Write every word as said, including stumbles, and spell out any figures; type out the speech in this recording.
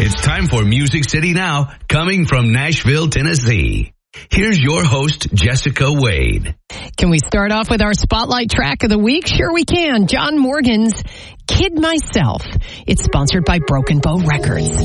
It's time for Music City Now, coming from Nashville, Tennessee. Here's your host, Jessica Wade. Can we start off with our spotlight track of the week? Sure we can. John Morgan's Kid Myself. It's sponsored by Broken Bow Records.